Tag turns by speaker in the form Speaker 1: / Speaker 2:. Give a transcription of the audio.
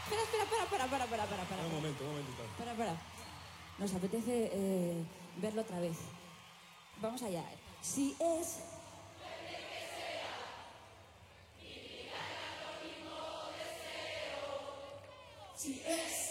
Speaker 1: Para.
Speaker 2: Un momento.
Speaker 1: Para. Nos apetece verlo otra vez. Vamos allá. Si es... Si es...